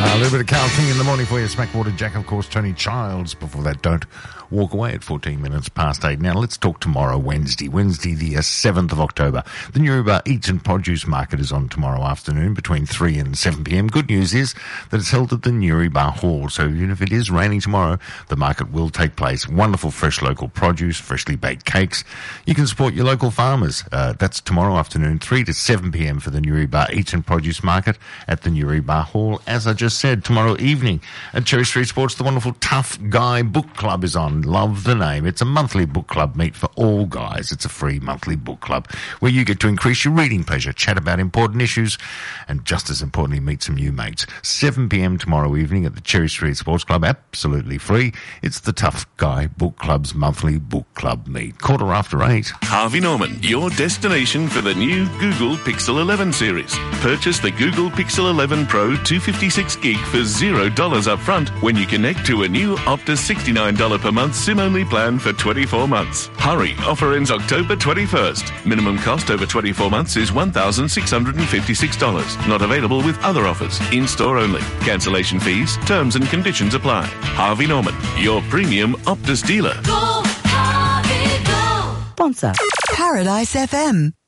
A little bit of Carl King in the morning for you. Smackwater Jack, of course, Tony Childs. Before that, Don't Walk Away at 14 minutes past 8. Now, let's talk tomorrow, Wednesday the 7th of October. The Newrybar Eats and Produce Market is on tomorrow afternoon between 3 and 7 p.m. Good news is that it's held at the Newrybar Hall, so even if it is raining tomorrow, the market will take place. Wonderful fresh local produce, freshly baked cakes. You can support your local farmers. That's tomorrow afternoon, 3 to 7 p.m. for the Newrybar Eats and Produce Market at the Newrybar Hall. As I just said, tomorrow evening at Cherry Street Sports, the wonderful Tough Guy Book Club is on. Love the name. It's a monthly book club meet for all guys. It's a free monthly book club where you get to increase your reading pleasure, chat about important issues, and just as importantly, meet some new mates. 7 p.m. tomorrow evening at the Cherry Street Sports Club, absolutely free. It's the Tough Guy Book Club's monthly book club meet. 8:15. Harvey Norman, your destination for the new Google Pixel 11 series. Purchase the Google Pixel 11 Pro 256 gig for $0 up front when you connect to a new Optus $69 per month SIM-only plan for 24 months. Hurry, offer ends October 21st. Minimum cost over 24 months is $1,656. Not available with other offers. In-store only. Cancellation fees, terms and conditions apply. Harvey Norman, your premium Optus dealer. Go, Harvey, go. Sponsor Paradise FM.